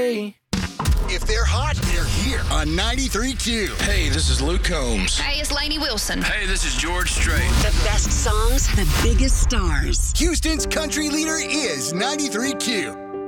If they're hot, they're here on 93.2. Hey, this is Luke Combs. Hey, it's Lainey Wilson. Hey, this is George Strait. The best songs, the biggest stars. Houston's country leader is 93.2.